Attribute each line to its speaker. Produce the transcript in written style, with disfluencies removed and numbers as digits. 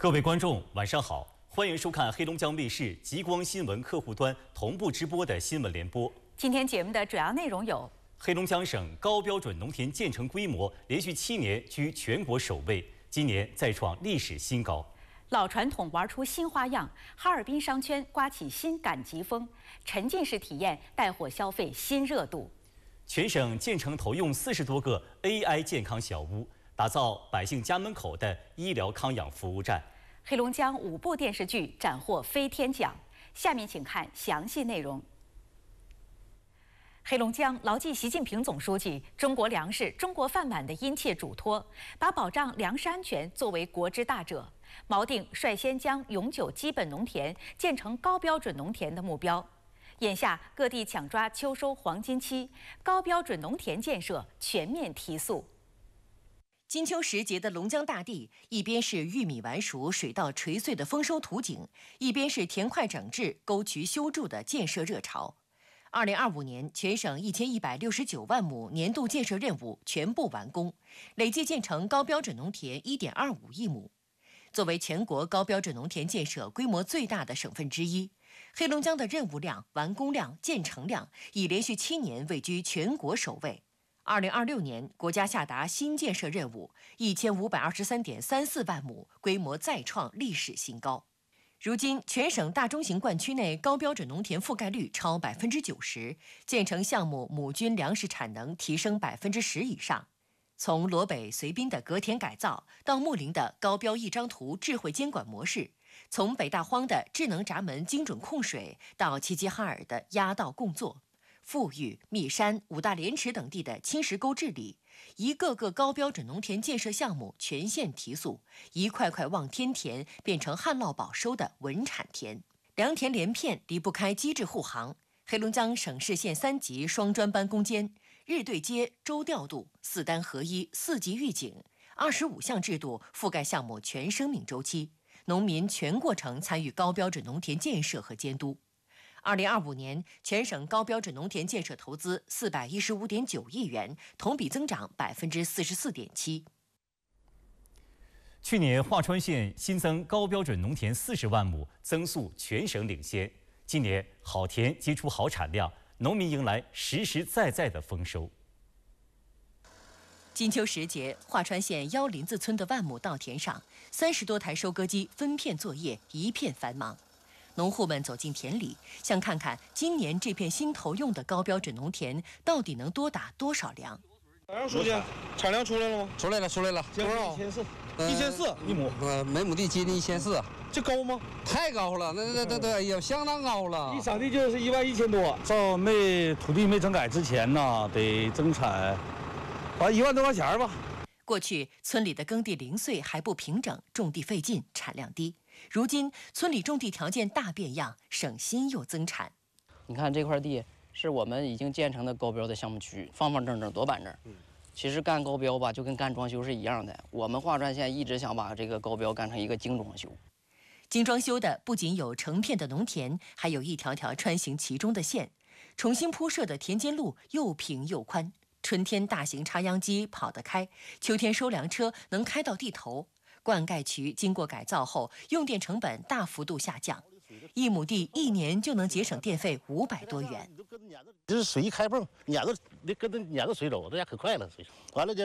Speaker 1: 各位观众，晚上好，欢迎收看黑龙江卫视极光新闻客户端同步直播的新闻联播。
Speaker 2: 今天节目的主要内容有：
Speaker 1: 黑龙江省高标准农田建成规模连续7年居全国首位，今年再创历史新高。
Speaker 2: 老传统玩出新花样，哈尔滨商圈刮起新赶集风，沉浸式体验带火消费新热度。
Speaker 1: 全省建成投用40多个 AI 健康小屋，打造百姓家门口的医疗康养服务站。
Speaker 2: 黑龙江5部电视剧斩获飞天奖，下面请看详细内容。黑龙江牢记习近平总书记“中国粮食、中国饭碗”的殷切嘱托，把保障粮食安全作为国之大者，锚定率先将永久基本农田建成高标准农田的目标。眼下各地抢抓秋收黄金期，高标准农田建设全面提速。
Speaker 3: 金秋时节的龙江大地，一边是玉米完熟、水稻垂穗的丰收图景，一边是田块整治、沟渠修筑的建设热潮。2025年，全省1169万亩年度建设任务全部完工，累计建成高标准农田1.25亿亩。作为全国高标准农田建设规模最大的省份之一，黑龙江的任务量、完工量、建成量已连续7年位居全国首位。2026年，国家下达新建设任务1523.34万亩，规模再创历史新高。如今，全省大中型灌区内高标准农田覆盖率超90%，建成项目亩均粮食产能提升10%以上。从罗北、绥滨的隔田改造，到木林的高标一张图智慧监管模式，从北大荒的智能闸门精准控水，到齐齐哈尔的压稻共作。富裕、密山、五大连池等地的侵蚀沟治理，一个个高标准农田建设项目全线提速，一块块望天田变成旱涝保收的稳产田。良田连片离不开机制护航，黑龙江省市县3级双专班攻坚，日对接、周调度、4单合一、4级预警，25项制度覆盖项目全生命周期，农民全过程参与高标准农田建设和监督。2025年，全省高标准农田建设投资415.9亿元，同比增长44.7%。
Speaker 1: 去年桦川县新增高标准农田40万亩，增速全省领先。今年好田结出好产量，农民迎来实实在在的丰收。
Speaker 3: 金秋时节，桦川县腰林子村的万亩稻田上，30多台收割机分片作业，一片繁忙。农户们走进田里，想看看今年这片新投用的高标准农田到底能多打多少粮。
Speaker 4: 书记，产量出来了吗？
Speaker 5: 出来了，多少
Speaker 4: ？1400一亩。
Speaker 5: 每亩地接近1400，
Speaker 4: 这高吗？
Speaker 5: 太高了，那也相当高了。
Speaker 4: 一场地就是11000多。
Speaker 6: 照土地没整改之前呢，得增产，完1万多块钱吧。
Speaker 3: 过去村里的耕地零碎还不平整，种地费劲，产量低。如今村里种地条件大变样，省心又增产。
Speaker 7: 你看这块地是我们已经建成的高标的项目区，方方正正多板正。其实干高标吧，就跟干装修是一样的。我们桦川县一直想把这个高标干成一个精装修。
Speaker 3: 精装修的不仅有成片的农田，还有一条条穿行其中的线。重新铺设的田间路又平又宽，春天大型插秧机跑得开，秋天收粮车能开到地头。灌溉渠经过改造后，用电成本大幅度下降，1亩地1年就能节省电费500多元。
Speaker 8: 就是水一开泵，撵着水走，这家可快了，完了